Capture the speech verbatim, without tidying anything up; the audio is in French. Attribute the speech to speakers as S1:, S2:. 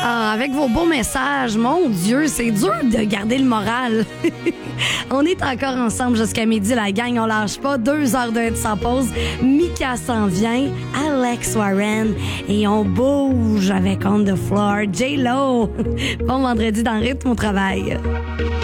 S1: Ah, avec vos beaux messages, mon Dieu, c'est dur de garder le moral. On est encore ensemble jusqu'à midi, la gang, on lâche pas. Deux heures de hits sans pause. Mika s'en vient, Alex Warren, et on bouge avec On the Floor, J-Lo. Bon vendredi dans le rythme au travail.